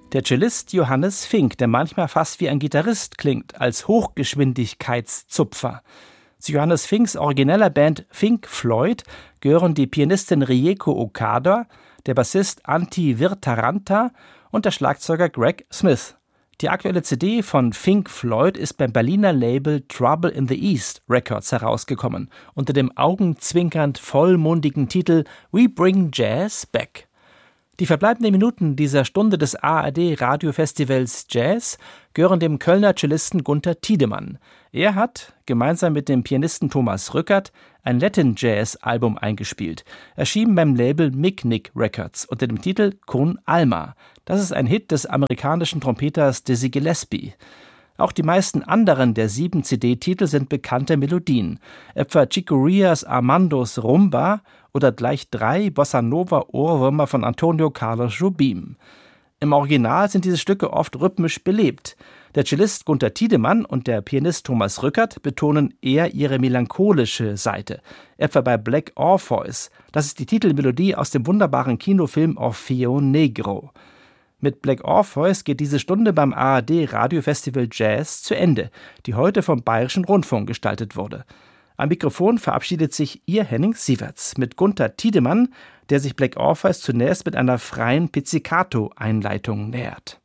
Der Cellist Johannes Fink, der manchmal fast wie ein Gitarrist klingt, als Hochgeschwindigkeitszupfer. Zu Johannes Finks origineller Band Pink Floyd gehören die Pianistin Rieko Okada, der Bassist Antti Virtaranta und der Schlagzeuger Greg Smith. Die aktuelle CD von Pink Floyd ist beim Berliner Label Trouble in the East Records herausgekommen, unter dem augenzwinkernd vollmundigen Titel We Bring Jazz Back. Die verbleibenden Minuten dieser Stunde des ARD-Radiofestivals Jazz gehören dem Kölner Cellisten Gunther Tiedemann. Er hat, gemeinsam mit dem Pianisten Thomas Rückert, ein Latin-Jazz-Album eingespielt, erschienen beim Label Mic-Nic Records unter dem Titel Con Alma. Das ist ein Hit des amerikanischen Trompeters Dizzy Gillespie. Auch die meisten anderen der 7 CD-Titel sind bekannte Melodien, etwa Chico Rias Armandos Rumba oder gleich 3 Bossa-Nova-Ohrwürmer von Antonio Carlos Jobim. Im Original sind diese Stücke oft rhythmisch belebt. Der Cellist Gunther Tiedemann und der Pianist Thomas Rückert betonen eher ihre melancholische Seite, etwa bei Black Orpheus. Das ist die Titelmelodie aus dem wunderbaren Kinofilm Orfeo Negro. Mit Black Orpheus geht diese Stunde beim ARD-Radiofestival Jazz zu Ende, die heute vom Bayerischen Rundfunk gestaltet wurde. Am Mikrofon verabschiedet sich Ihr Henning Sieverts mit Gunther Tiedemann, der sich Black Orpheus zunächst mit einer freien Pizzicato-Einleitung nähert.